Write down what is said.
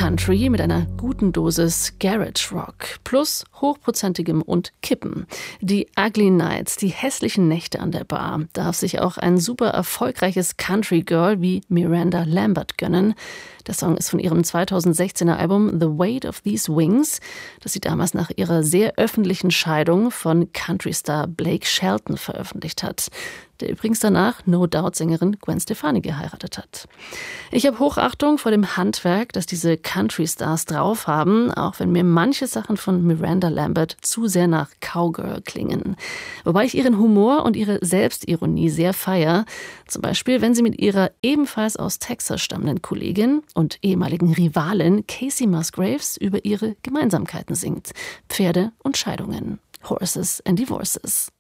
Country mit einer guten Dosis Garage Rock plus hochprozentigem und Kippen. Die Ugly Nights, die hässlichen Nächte an der Bar, darf sich auch ein super erfolgreiches Country Girl wie Miranda Lambert gönnen. Der Song ist von ihrem 2016er Album The Weight of These Wings, das sie damals nach ihrer sehr öffentlichen Scheidung von Country-Star Blake Shelton veröffentlicht hat, der übrigens danach No Doubt-Sängerin Gwen Stefani geheiratet hat. Ich habe Hochachtung vor dem Handwerk, das diese Country-Stars drauf haben, auch wenn mir manche Sachen von Miranda Lambert zu sehr nach Cowgirl klingen. Wobei ich ihren Humor und ihre Selbstironie sehr feiere. Zum Beispiel, wenn sie mit ihrer ebenfalls aus Texas stammenden Kollegin und ehemaligen Rivalin Casey Musgraves über ihre Gemeinsamkeiten singt. Pferde und Scheidungen. Horses and Divorces.